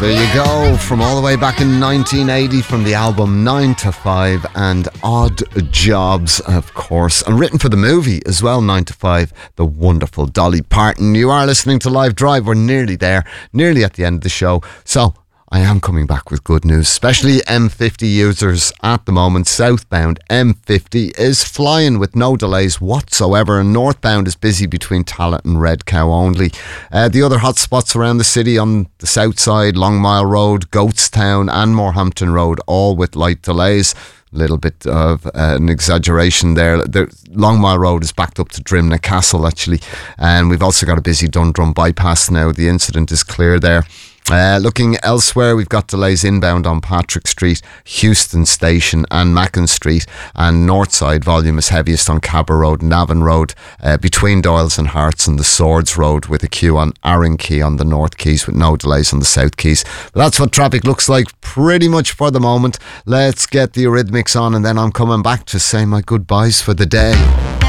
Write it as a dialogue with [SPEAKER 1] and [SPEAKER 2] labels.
[SPEAKER 1] There you go, from all the way back in 1980 from the album 9 to 5 and Odd Jobs, of course, and written for the movie as well, 9 to 5, the wonderful Dolly Parton. You are listening to Live Drive. We're nearly there, nearly at the end of the show. So I am coming back with good news, especially M50 users at the moment. Southbound M50 is flying with no delays whatsoever, and northbound is busy between Tallaght and Red Cow only. The other hotspots around the city on the south side, Long Mile Road, Goatstown and Morehampton Road, all with light delays. Little bit of an exaggeration there. The Long Mile Road is backed up to Drimna Castle actually, and we've also got a busy Dundrum bypass now. The incident is clear there. Looking elsewhere, we've got delays inbound on Patrick Street, Houston Station and Mackin Street, and Northside volume is heaviest on Cabra Road, Navan Road, between Doyles and Hearts, and the Swords Road, with a queue on Arran Quay on the North Quays with no delays on the South Quays. But that's what traffic looks like pretty much for the moment. Let's get the Eurythmics on, and then I'm coming back to say my goodbyes for the day.